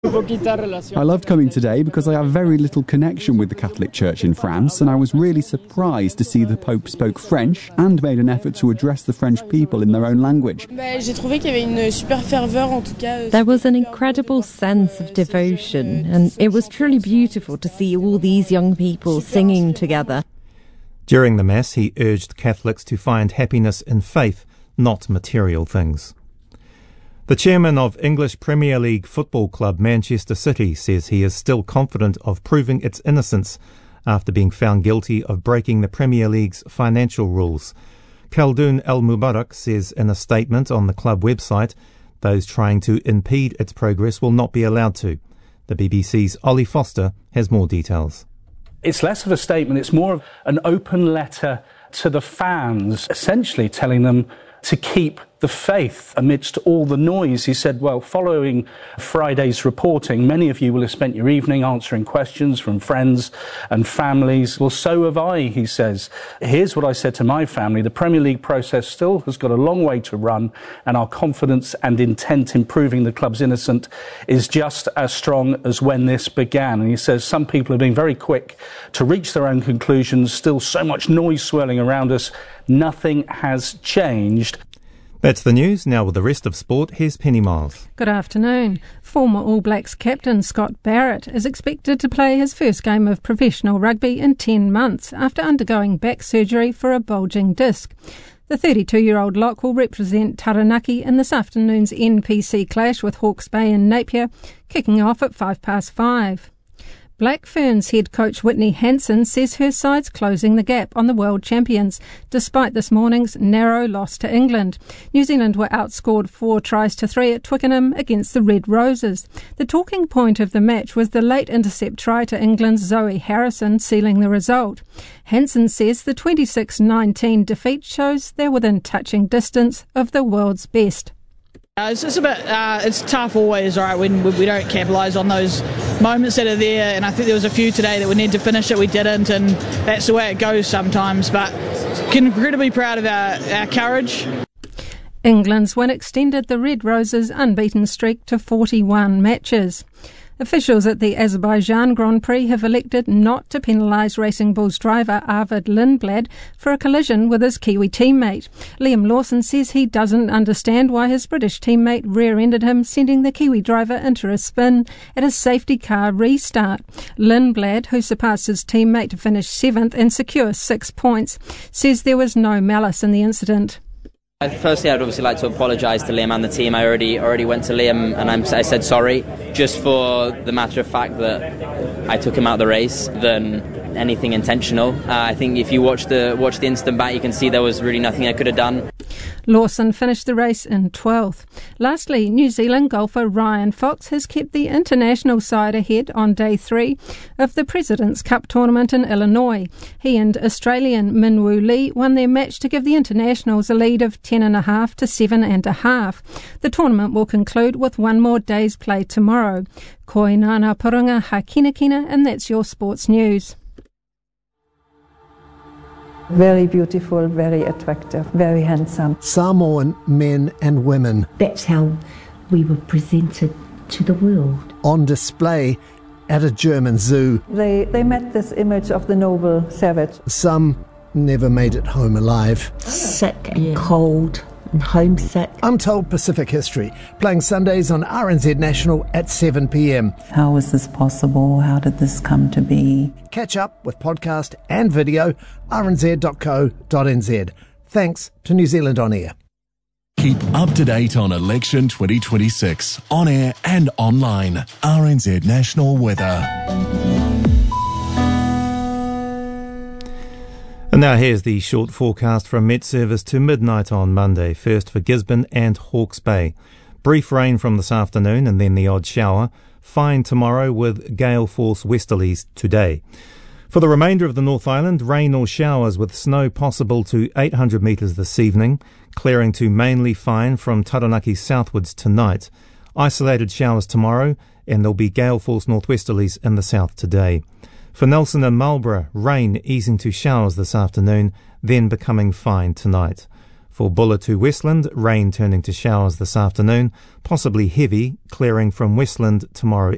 I loved coming today because I have very little connection with the Catholic Church in France, and I was really surprised to see the Pope spoke French and made an effort to address the French people in their own language. There was an incredible sense of devotion, and it was truly beautiful to see all these young people singing together. During the Mass, he urged Catholics to find happiness in faith, not material things. The chairman of English Premier League football club Manchester City says he is still confident of proving its innocence after being found guilty of breaking the Premier League's financial rules. Khaldoon El-Mubarak says in a statement on the club website, those trying to impede its progress will not be allowed to. The BBC's Ollie Foster has more details. It's less of a statement, it's more of an open letter to the fans, essentially telling them to keep the faith amidst all the noise. He said, well, following Friday's reporting, many of you will have spent your evening answering questions from friends and families. Well, so have I, he says. Here's what I said to my family. The Premier League process still has got a long way to run, and our confidence and intent in proving the club's innocent is just as strong as when this began. And he says some people have been very quick to reach their own conclusions. Still so much noise swirling around us. Nothing has changed. That's the news. Now with the rest of sport, here's Penny Miles. Good afternoon. Former All Blacks captain Scott Barrett is expected to play his first game of professional rugby in 10 months after undergoing back surgery for a bulging disc. The 32-year-old lock will represent Taranaki in this afternoon's NPC clash with Hawke's Bay and Napier, kicking off at 5:05. Black Ferns head coach Whitney Hansen says her side's closing the gap on the world champions, despite this morning's narrow loss to England. New Zealand were outscored 4-3 at Twickenham against the Red Roses. The talking point of the match was the late intercept try to England's Zoe Harrison, sealing the result. Hansen says the 26-19 defeat shows they're within touching distance of the world's best. It's just a bit, it's tough always, right, when we don't capitalise on those moments that are there, and I think there was a few today that we needed to finish it, we didn't, and that's the way it goes sometimes, but incredibly proud of our courage. England's win extended the Red Roses' unbeaten streak to 41 matches. Officials at the Azerbaijan Grand Prix have elected not to penalise Racing Bulls driver Arvid Lindblad for a collision with his Kiwi teammate. Liam Lawson says he doesn't understand why his British teammate rear-ended him, sending the Kiwi driver into a spin at a safety car restart. Lindblad, who surpassed his teammate to finish 7th and secure 6 points, says there was no malice in the incident. Firstly, I'd obviously like to apologise to Liam and the team. I already went to Liam and I said sorry, just for the matter of fact that I took him out of the race than anything intentional. I think if you watch the incident back, you can see there was really nothing I could have done. Lawson finished the race in 12th. Lastly, New Zealand golfer Ryan Fox has kept the international side ahead on day 3 of the President's Cup tournament in Illinois. He and Australian Min Woo Lee won their match to give the internationals a lead of 10.5 to 7.5. The tournament will conclude with one more day's play tomorrow. Koi Nana Purunga Hakinakina, and that's your sports news. Very beautiful, very attractive, very handsome. Samoan men and women. That's how we were presented to the world. On display at a German zoo. They met this image of the noble savage. Some never made it home alive. Sick and cold and homesick. Untold Pacific History, playing Sundays on RNZ National at 7 p.m. How was this possible? How did this come to be? Catch up with podcast and video, rnz.co.nz. Thanks to New Zealand On Air. Keep up to date on election 2026, on air and online. RNZ National Weather. And now here's the short forecast from Met Service to midnight on Monday, first for Gisborne and Hawke's Bay. Brief rain from this afternoon and then the odd shower. Fine tomorrow with gale force westerlies today. For the remainder of the North Island, rain or showers with snow possible to 800 metres this evening, clearing to mainly fine from Taranaki southwards tonight. Isolated showers tomorrow, and there'll be gale force northwesterlies in the south today. For Nelson and Marlborough, rain easing to showers this afternoon, then becoming fine tonight. For Buller to Westland, rain turning to showers this afternoon, possibly heavy, clearing from Westland tomorrow